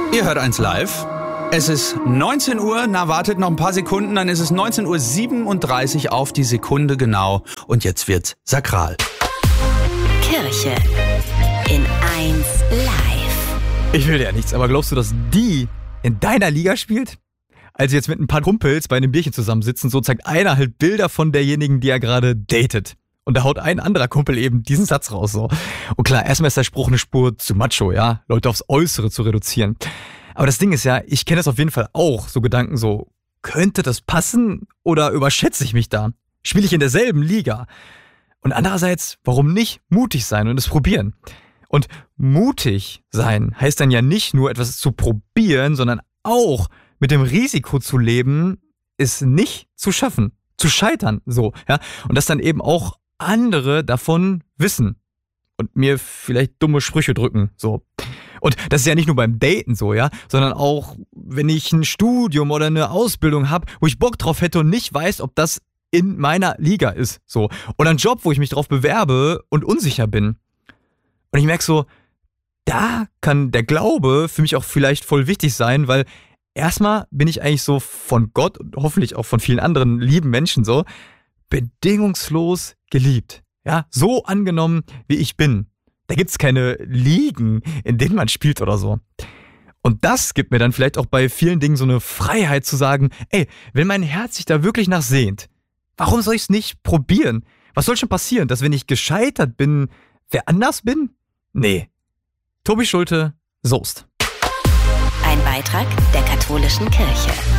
Ihr hört 1 live. Es ist 19 Uhr, wartet noch ein paar Sekunden, dann ist es 19:37 Uhr auf die Sekunde genau. Und jetzt wird's sakral. Kirche in 1 live. Ich will ja nichts, aber glaubst du, dass die in deiner Liga spielt? Als sie jetzt mit ein paar Kumpels bei einem Bierchen zusammensitzen, so zeigt einer halt Bilder von derjenigen, die er gerade datet. Und da haut ein anderer Kumpel eben diesen Satz raus. So. Und klar, erstmal ist der Spruch eine Spur zu macho, ja, Leute aufs Äußere zu reduzieren. Aber das Ding ist ja, ich kenne das auf jeden Fall auch, so Gedanken so, könnte das passen oder überschätze ich mich da? Spiele ich in derselben Liga? Und andererseits, warum nicht mutig sein und es probieren? Und mutig sein heißt dann ja nicht nur etwas zu probieren, sondern auch mit dem Risiko zu leben, es nicht zu schaffen, zu scheitern, so, ja. Und dass dann eben auch andere davon wissen und mir vielleicht dumme Sprüche drücken, so. Und das ist ja nicht nur beim Daten so, ja, sondern auch, wenn ich ein Studium oder eine Ausbildung habe, wo ich Bock drauf hätte und nicht weiß, ob das in meiner Liga ist, so. Oder einen Job, wo ich mich drauf bewerbe und unsicher bin. Und ich merke so, da kann der Glaube für mich auch vielleicht voll wichtig sein, weil erstmal bin ich eigentlich so von Gott und hoffentlich auch von vielen anderen lieben Menschen so bedingungslos geliebt. Ja, so angenommen, wie ich bin. Da gibt's keine Ligen, in denen man spielt oder so. Und das gibt mir dann vielleicht auch bei vielen Dingen so eine Freiheit zu sagen, ey, wenn mein Herz sich da wirklich nach sehnt, warum soll ich's nicht probieren? Was soll schon passieren, dass wenn ich gescheitert bin, wer anders bin? Nee. Tobi Schulte, Soest. Ein Beitrag der katholischen Kirche.